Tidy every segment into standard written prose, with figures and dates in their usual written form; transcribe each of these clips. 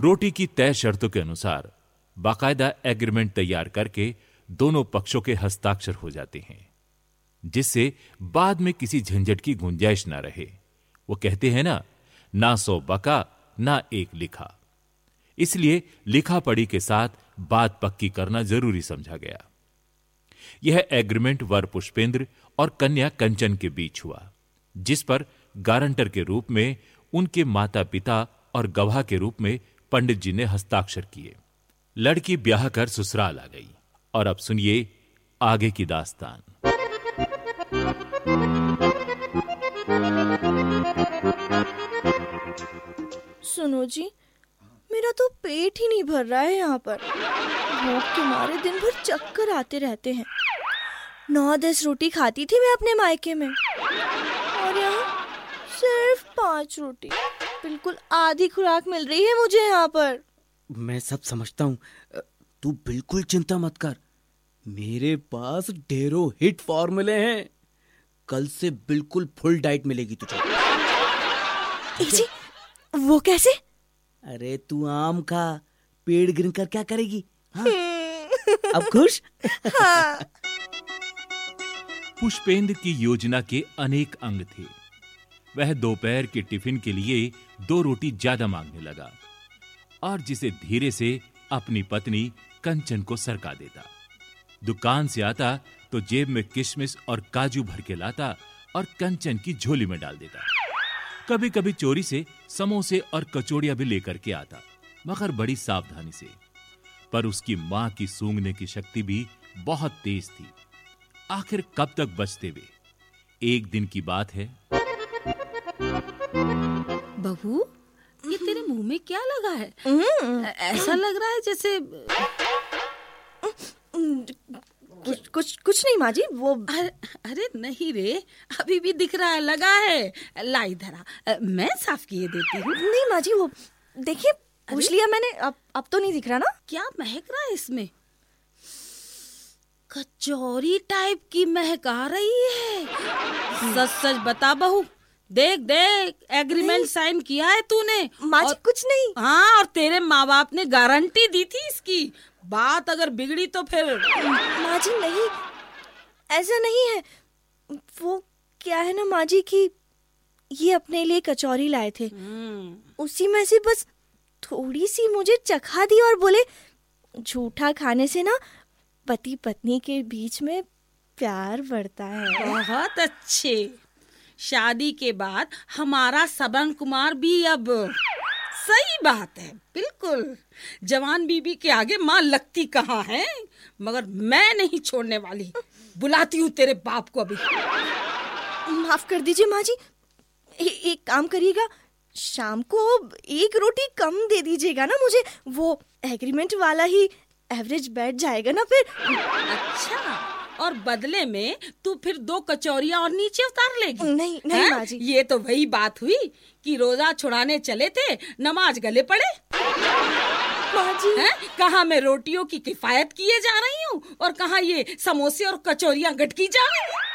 रोटी की तय शर्तों के अनुसार बाकायदा एग्रीमेंट तैयार करके दोनों पक्षों के हस्ताक्षर हो जाते हैं, जिससे बाद में किसी झंझट की गुंजाइश ना रहे। वो कहते हैं ना 100 बका ना 1 लिखा। इसलिए लिखा पढ़ी के साथ बात पक्की करना जरूरी समझा गया। यह एग्रीमेंट वर पुष्पेंद्र और कन्या कंचन के बीच हुआ, जिस पर गारंटर के रूप में उनके माता पिता और गवाह के रूप में पंडित जी ने हस्ताक्षर किए। लड़की ब्याह कर ससुराल आ गई। और अब सुनिए आगे की दास्तान। सुनो जी, मेरा तो पेट ही नहीं भर रहा है। यहाँ पर भूख के मारे दिन भर चक्कर आते रहते हैं। 9-10 रोटी खाती थी मैं अपने मायके में, और यहाँ सिर्फ 5 रोटी। बिल्कुल आधी खुराक मिल रही है मुझे यहाँ पर। मैं सब समझता हूँ, तू बिल्कुल चिंता मत कर। मेरे पास ढेरों हिट फॉर्मूले हैं। कल से बिल्कुल फुल डाइट मिलेगी तुझे। जी, वो कैसे? अरे तू आम खा, पेड़ गिर कर क्या करेगी? हाँ? अब खुश? हाँ। पुष्पेंद्र की योजना के अनेक अंग थे। वह दोपहर के टिफिन के लिए 2 रोटी ज्यादा मांगने लगा और जिसे धीरे से अपनी पत्नी कंचन को सरका देता। दुकान से आता तो जेब में किशमिश और काजू भर के लाता और कंचन की झोली में डाल देता। कभी कभी चोरी से समोसे और कचौड़ियां भी लेकर के आता, मगर बड़ी सावधानी से। पर उसकी मां की सूंघने की शक्ति भी बहुत तेज थी। आखिर कब तक बचते वे? एक दिन की बात है। बहू, ये तेरे मुंह में क्या लगा है? ऐसा लग रहा है जैसे कुछ नहीं माँ जी, वो अरे नहीं रे, अभी भी दिख रहा है, लगा है। लाई धरा, मैं साफ किए देती हूँ। नहीं माँ जी, वो देखिए, पूछ लिया मैंने। अब तो नहीं दिख रहा ना? क्या महक रहा है इसमें? कचौरी टाइप की महक आ रही है। सच सच बता बहू, देख एग्रीमेंट साइन किया है तूने? माँ जी कुछ नहीं। हाँ, और तेरे माँ बाप ने गारंटी दी थी इसकी। बात अगर बिगड़ी तो फिर? माँ जी नहीं, ऐसा नहीं है। वो क्या है ना माँ जी कि ये अपने लिए कचौरी लाए थे। उसी में से बस थोड़ी सी मुझे चखा दी और बोले, झूठा खाने से ना पति पत्नी के बीच में प्यार बढ़ता है। बहुत अच्छे। शादी के बाद हमारा सबन कुमार भी अब। सही बात है, बिल्कुल। जवान बीबी के आगे माँ लगती कहाँ है, मगर मैं नहीं छोड़ने वाली। बुलाती हूँ तेरे बाप को अभी। माफ कर दीजिए माँ जी, एक काम करिएगा, शाम को 1 रोटी कम दे दीजिएगा ना मुझे। वो एग्रीमेंट वाला ही एवरेज बैठ जाएगा ना फिर। अच्छा, और बदले में तू फिर 2 कचौरियां और नीचे उतार लेगी? नहीं माँ जी। ये तो वही बात हुई कि रोजा छुड़ाने चले थे, नमाज गले पड़े। माँ जी, कहाँ मैं रोटियों की किफायत किए जा रही हूँ और कहाँ ये समोसे और कचौरियां गटकी जा रही हैं।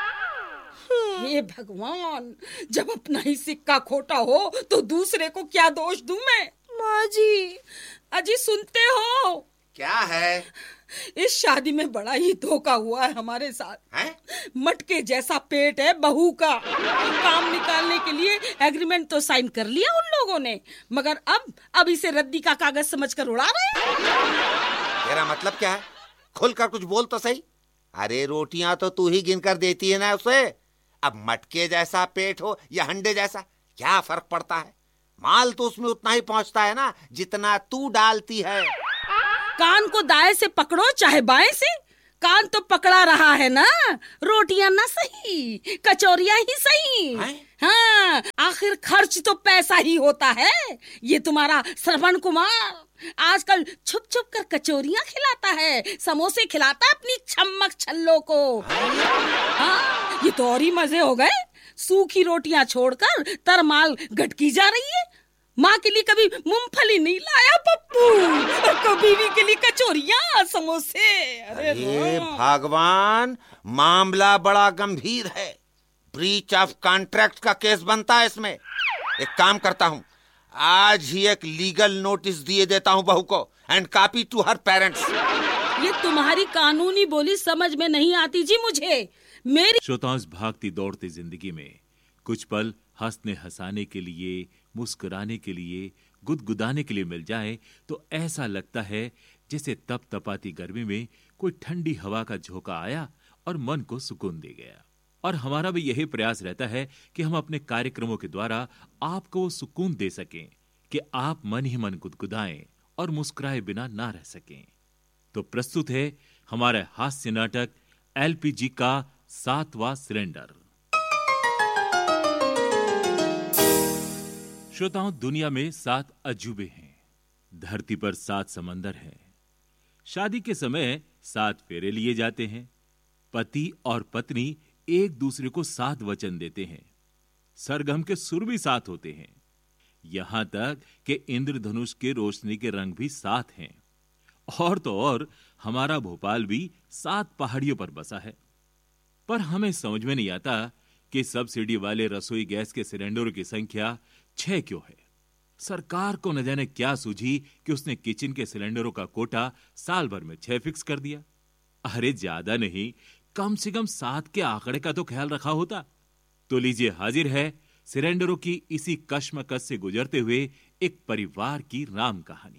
हे भगवान, जब अपना ही सिक्का खोटा हो तो दूसरे को क्या दोष दूं मैं? माँ जी, अजी सुनते हो? क्या है? इस शादी में बड़ा ही धोखा हुआ है हमारे साथ। है? मटके जैसा पेट है बहू का। काम निकालने के लिए एग्रीमेंट तो साइन कर लिया उन लोगों ने, मगर अब इसे रद्दी का कागज समझकर उड़ा रहे हैं। तेरा मतलब क्या है? खुलकर कुछ बोल तो सही। अरे रोटियां तो तू ही गिन कर देती है ना उसे। अब मटके जैसा पेट हो या हंडे जैसा, क्या फर्क पड़ता है? माल तो उसमें उतना ही पहुंचता है ना जितना तू डालती है। कान को दाएं से पकड़ो चाहे बाएं से, कान तो पकड़ा रहा है ना। रोटियां ना सही, कचौरियां ही सही। हाँ, आखिर खर्च तो पैसा ही होता है। ये तुम्हारा श्रवण कुमार आजकल छुप छुप कर कचौरियां खिलाता है, समोसे खिलाता है अपनी छम्मक छल्लों को। हाँ, ये तो और ही मजे हो गए। सूखी रोटियां छोड़कर तरमाल गटकी जा रही है। माँ के लिए कभी मूंगफली नहीं लाया पप्पू, और कभी भी के लिए कचौरियां समोसे। अरे भगवान, मामला बड़ा गंभीर है। ब्रीच ऑफ कॉन्ट्रैक्ट का केस बनता है इसमें। एक काम करता हूँ, आज ही एक लीगल नोटिस दिए देता हूँ बहू को, and copy to her parents. ये तुम्हारी कानूनी बोली समझ में नहीं आती जी मुझे। मेरी श्रोताओं, इस भागती दौड़ती जिंदगी में कुछ पल हंसने हंसाने के लिए, मुस्कुराने के लिए, गुदगुदाने के लिए मिल जाए तो ऐसा लगता है जैसे तप तपाती गर्मी में कोई ठंडी हवा का झोंका आया और मन को सुकून दे गया। और हमारा भी यही प्रयास रहता है कि हम अपने कार्यक्रमों के द्वारा आपको वो सुकून दे सकें कि आप मन ही मन गुदगुदाएं और मुस्कुराए बिना ना रह सकें। तो प्रस्तुत है हमारा हास्य नाटक एलपीजी का 7वां सिलेंडर। श्रोताओं, दुनिया में 7 अजूबे हैं, धरती पर 7 समंदर हैं, शादी के समय 7 फेरे लिए जाते हैं, पति और पत्नी एक दूसरे को 7 वचन देते हैं, सरगम के सुर भी 7 होते हैं, यहां तक कि इंद्रधनुष के रोशनी के रंग भी 7 हैं। और तो और हमारा भोपाल भी 7 पहाड़ियों पर बसा है। पर हमें समझ में नहीं आता कि सब्सिडी वाले रसोई गैस के सिलेंडरों की संख्या 6 क्यों है। सरकार को न जाने क्या सूझी कि उसने किचन के सिलेंडरों का कोटा साल भर में 6 फिक्स कर दिया। अरे ज्यादा नहीं, कम से कम 7 के आंकड़े का तो ख्याल रखा होता। तो लीजिए, हाजिर है सिलेंडरों की इसी कश्मकश से गुजरते हुए एक परिवार की राम कहानी।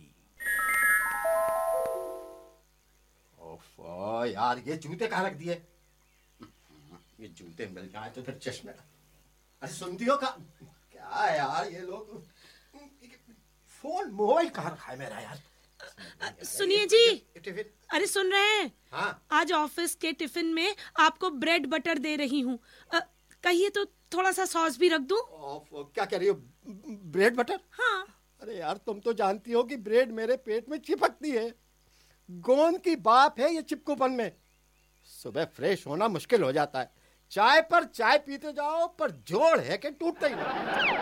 ओफो यार, ये जूते कहाँ रख दिए? ये जूते मिल जाए तो फिर चश्मे। अरे सुनती हो का क्या है यार, ये लोग फोन मोबाइल कहाँ रखा है मेरा यार? सुनिए जी। टिफिन। अरे सुन रहे हैं? हाँ। आज ऑफिस के टिफिन में आपको ब्रेड बटर दे रही हूँ, कहिए तो थोड़ा सा सॉस भी रख दूं? क्या कह रही हो? Bread butter? हाँ। अरे यार, तुम तो जानती हो कि ब्रेड मेरे पेट में चिपकती है। गोंद की बाप है ये चिपकूपन में। सुबह फ्रेश होना मुश्किल हो जाता है। चाय पर चाय पीते जाओ, पर जोड़ है कि टूटता ही नहीं।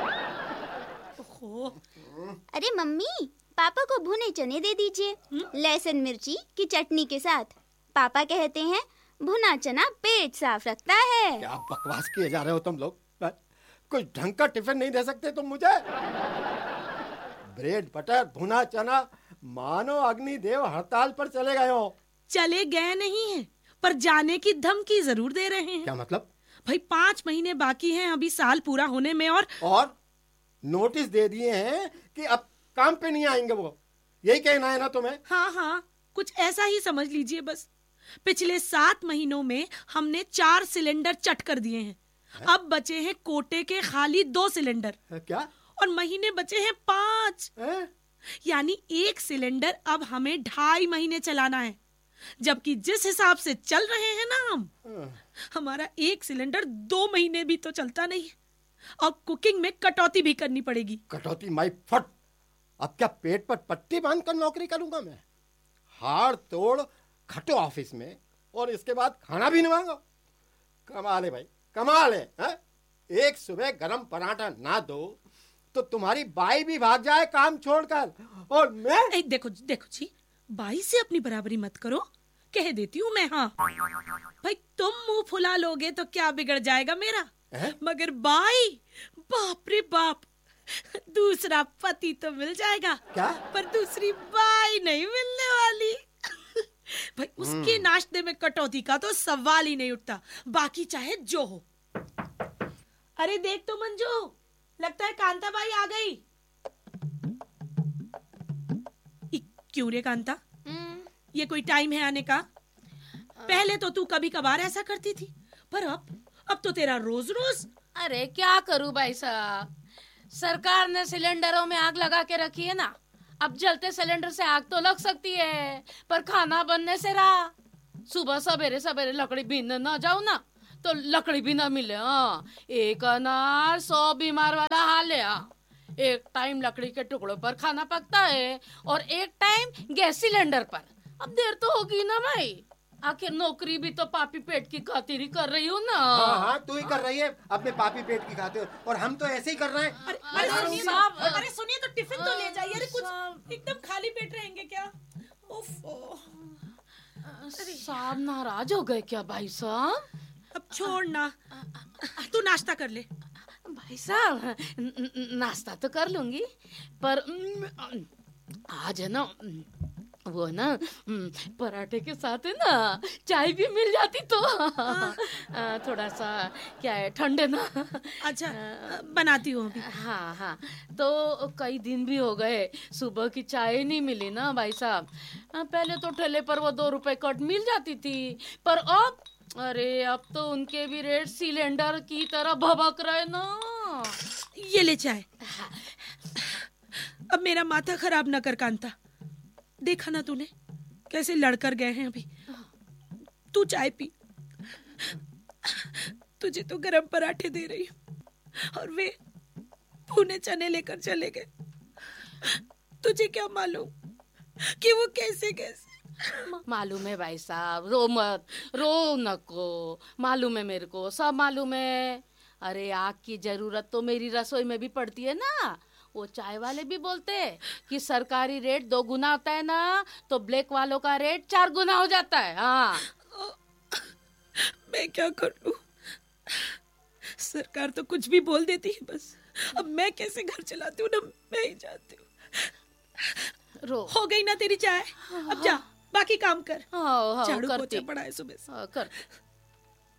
अरे मम्मी, पापा को भुने चने दे दीजिए, लहसुन मिर्ची की चटनी के साथ। पापा कहते हैं भुना चना पेट साफ रखता है। क्या बकवास किए जा रहे हो तुम लोग? कोई ढंग का टिफिन नहीं दे सकते तुम मुझे? ब्रेड बटर भुना चना, मानो अग्निदेव हड़ताल पर चले गए हो। चले गए नहीं हैं, पर जाने की धमकी जरूर दे रहे हैं। क्या मतलब? भाई 5 महीने बाकी हैं अभी साल पूरा होने में, और नोटिस दे दिए हैं कि अब काम पे नहीं आएंगे वो। यही कहना है ना तुम्हें? हाँ हाँ, कुछ ऐसा ही समझ लीजिए बस। पिछले 7 महीनों में हमने 4 सिलेंडर चट कर दिए हैं। अब बचे हैं कोटे के खाली 2 सिलेंडर। क्या? और महीने बचे हैं 5। यानी 1 सिलेंडर अब हमें 2.5 महीने चलाना है। जबकि जिस हिसाब से चल रहे हैं ना हम, हमारा 1 सिलेंडर 2 महीने भी तो चलता नहीं। और कुकिंग में कटौती भी करनी पड़ेगी। कटौती माई फट! अब क्या पेट पर पट्टी बांधकर नौकरी करूंगा मैं? हाड़ तोड़ खटो ऑफिस में, और इसके बाद खाना भी नहीं मांगो। कमाल है भाई, कमाल है। एक सुबह गरम पराठा ना दो तो तुम्हारी बाई भी भाग जाए काम छोड़कर, और मैं देखो जी, बाई से अपनी बराबरी मत करो, कह देती हूँ मैं। हाँ भाई, तुम मुंह फुला लोगे तो क्या बिगड़ जाएगा मेरा, मगर बाई, बाप रे बाप, दूसरा पति तो मिल जाएगा। क्या? पर दूसरी बाई नहीं मिलने वाली। भाई उसके नाश्ते में कटौती का तो सवाल ही नहीं उठता, बाकी चाहे जो हो। अरे देख तो मंजू, लगता है कांता बाई आ गई। क्यों रे कांता, ये कोई टाइम है आने का? पहले तो तू कभी कभार ऐसा करती थी, पर अब तो तेरा रोज रोज। अरे क्या करूं भाई साहब, सरकार ने सिलेंडरों में आग लगा के रखी है ना। अब जलते सिलेंडर से आग तो लग सकती है, पर खाना बनने से रहा। सुबह सवेरे सवेरे लकड़ी बीनने ना जाओ ना, तो लकड़ी भी ना मिले। एक अनार 100 बीमार वाला हाल है। एक टाइम लकड़ी के टुकड़ों पर खाना पकता है और एक टाइम गैस सिलेंडर पर। अब देर तो होगी ना भाई, आखिर नौकरी भी तो पापी पेट की खातिर ही कर रही हूँ ना। हाँ, तू ही कर रही है अपने पापी पेट की खातिर, और हम तो ऐसे ही कर रहे हैं। अरे सुनिए तो टिफिन तो ले जाइए। अरे कुछ एकदम खाली पेट रहेंगे क्या? साहब नाराज हो गए क्या भाई साहब? अब छोड़ ना, तू नाश्ता कर ले। भाई साहब, नाश्ता तो कर लूंगी, पर आज है ना, वो ना पराठे के साथ है ना चाय भी मिल जाती तो थोड़ा सा क्या है, ठंडे ना। अच्छा, बनाती हूँ अभी। हाँ हाँ, तो कई दिन भी हो गए सुबह की चाय नहीं मिली ना भाई साहब। पहले तो ठेले पर वो 2 रुपए कट मिल जाती थी, पर अब अरे अब तो उनके भी रेट सिलेंडर की तरह भभक रहे ना। ये ले चाय। अब मेरा माथा खराब न कर कांता, देखा ना तूने कैसे लड़कर गए हैं अभी। तू चाय पी, तुझे तो गरम पराठे दे रही हूँ और वे भुने चने लेकर चले गए। तुझे क्या मालूम कि वो कैसे कैसे। मालूम है भाई साहब, रो मत, रो नको, मालूम है मेरे को, सब मालूम है। अरे आग की जरूरत तो मेरी रसोई में भी पड़ती है ना। वो चाय वाले भी बोलते हैं कि सरकारी रेट 2 गुना होता है ना, तो ब्लैक वालों का रेट 4 गुना हो जाता है। हाँ, मैं क्या करूं? सरकार तो कुछ भी बोल देती है बस। अब मैं कैसे घर चलाती हूँ ना, मैं ही जानती हूँ। रो हो गई ना तेरी चाय, अब जा बाकी काम कर। हाँ, झाड़ू करती। पोछा पड़ा है सुबह से। कर।